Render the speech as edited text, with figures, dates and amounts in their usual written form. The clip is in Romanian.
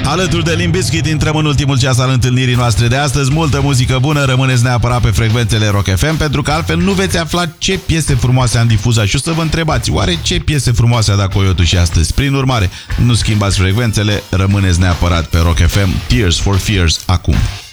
Alături de Limp Bizkit intrăm în ultimul ceas al întâlnirii noastre de astăzi. Multă muzică bună, rămâneți neapărat pe frecvențele Rock FM, pentru că altfel nu veți afla ce piese frumoase am difuzat și o să vă întrebați, oare ce piese frumoase a dat Coyotul și astăzi? Prin urmare, nu schimbați frecvențele, rămâneți neapărat pe Rock FM. Tears for Fears acum.